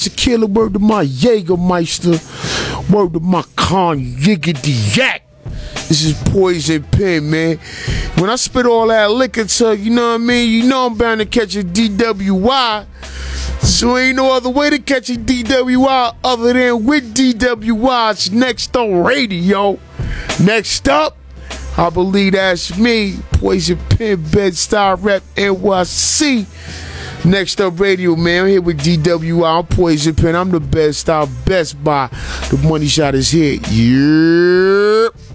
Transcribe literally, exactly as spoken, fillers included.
Killer, word to my Jägermeister, word to my con yiggity yak. This is Poison Pen, man. When I spit all that liquor to, you know what I mean? You know I'm bound to catch a D W I. So ain't no other way to catch a D W I other than with D W Is next on radio. Next up, I believe that's me, Poison Pen, Bed-Stuy Rep, N Y C. Next up radio, man. I'm here with D W I. I'm Poison Pen. I'm the best. Our Best Buy. The money shot is here. Yeah.